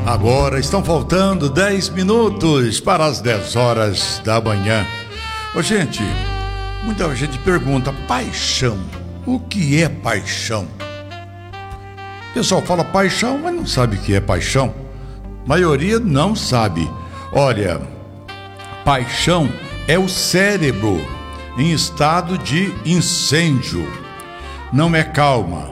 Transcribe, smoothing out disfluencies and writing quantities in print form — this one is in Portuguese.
Agora estão faltando 10 minutos para as 10 horas da manhã. Ô, gente, muita gente pergunta, paixão, o que é paixão? O pessoal fala paixão, mas não sabe o que é paixão. A maioria não sabe. Olha, paixão é o cérebro em estado de incêndio. Não é calma,